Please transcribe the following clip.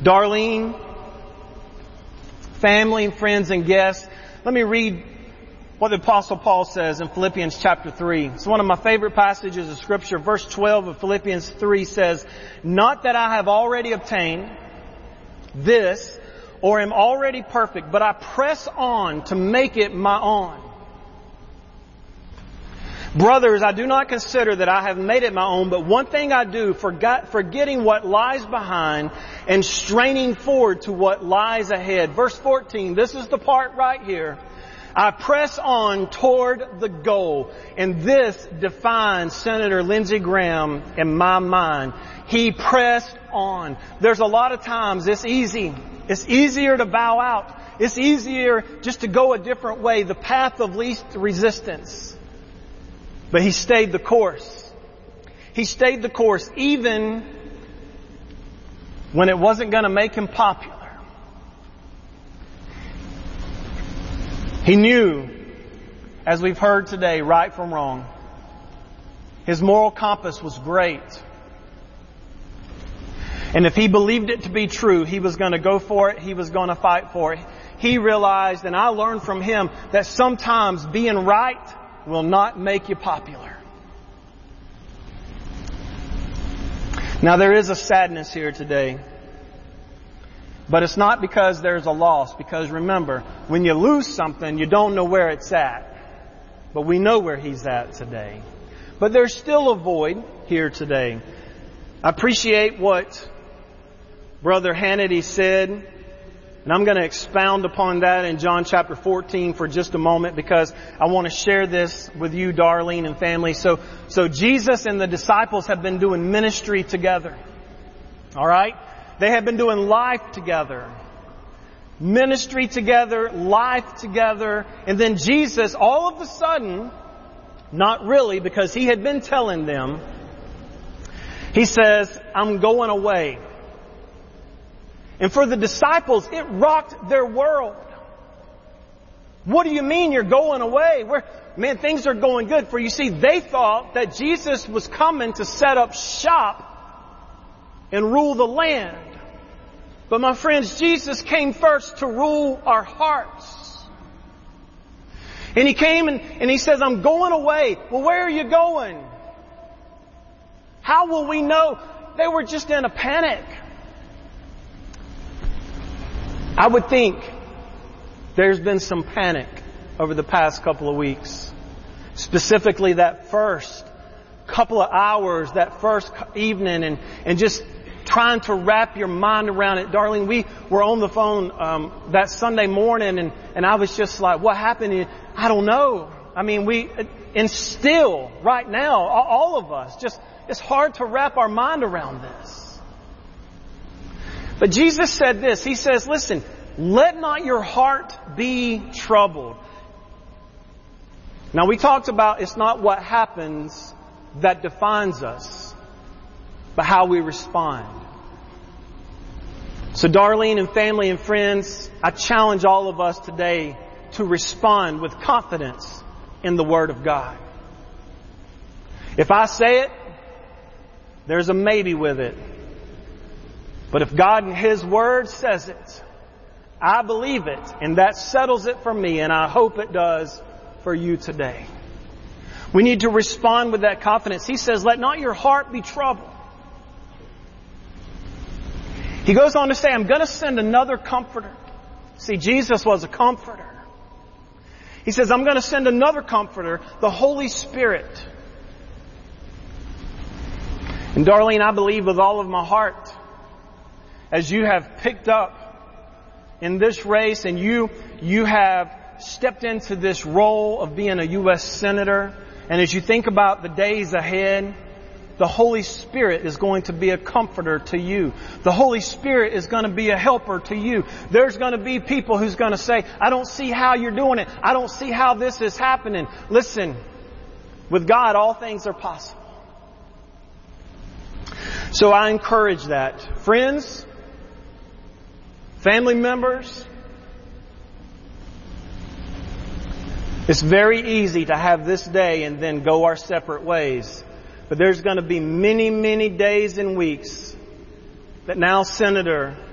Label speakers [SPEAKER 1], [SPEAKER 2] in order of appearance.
[SPEAKER 1] Darlene, family and friends and guests, let me read what the Apostle Paul says in Philippians chapter 3. It's one of my favorite passages of Scripture. Verse 12 of Philippians 3 says, "Not that I have already obtained this or am already perfect, but I press on to make it my own. Brothers, I do not consider that I have made it my own, but one thing I do, forgetting what lies behind and straining forward to what lies ahead." Verse 14, this is the part right here. "I press on toward the goal." And this defines Senator Lindsey Graham in my mind. He pressed on. There's a lot of times it's easy. It's easier to bow out. It's easier just to go a different way, the path of least resistance. But he stayed the course. He stayed the course even when it wasn't going to make him popular. He knew, as we've heard today, right from wrong. His moral compass was great. And if he believed it to be true, he was going to go for it. He was going to fight for it. He realized, and I learned from him, that sometimes being right will not make you popular. Now there is a sadness here today. But it's not because there's a loss. Because remember, when you lose something, you don't know where it's at. But we know where he's at today. But there's still a void here today. I appreciate what Brother Hannity said. And I'm going to expound upon that in John chapter 14 for just a moment, because I want to share this with you, Darlene and family. So Jesus and the disciples have been doing ministry together. All right? They have been doing life together. Ministry together, life together. And then Jesus, all of a sudden, not really, because he had been telling them, he says, "I'm going away." And for the disciples, it rocked their world. "What do you mean you're going away? Man, things are going good." For you see, they thought that Jesus was coming to set up shop and rule the land. But my friends, Jesus came first to rule our hearts. And he came and he says, "I'm going away." Well, where are you going? How will we know? They were just in a panic. I would think there's been some panic over the past couple of weeks. Specifically that first couple of hours, that first evening, and just trying to wrap your mind around it. Darling, we were on the phone that Sunday morning, and I was just like, what happened? I don't know. I mean, and still, right now, all of us, just, it's hard to wrap our mind around this. But Jesus said this. He says, listen, let not your heart be troubled. Now, we talked about it's not what happens that defines us, but how we respond. So, Darlene and family and friends, I challenge all of us today to respond with confidence in the Word of God. If I say it, there's a maybe with it. But if God in His Word says it, I believe it, and that settles it for me, and I hope it does for you today. We need to respond with that confidence. He says, let not your heart be troubled. He goes on to say, I'm going to send another comforter. See, Jesus was a comforter. He says, I'm going to send another comforter, the Holy Spirit. And Darlene, I believe with all of my heart, as you have picked up in this race and you have stepped into this role of being a U.S. Senator, and as you think about the days ahead, the Holy Spirit is going to be a comforter to you. The Holy Spirit is going to be a helper to you. There's going to be people who's going to say, I don't see how you're doing it. I don't see how this is happening. Listen, with God, all things are possible. So I encourage that. Friends, family members, it's very easy to have this day and then go our separate ways. But there's going to be many, many days and weeks that now, Senator,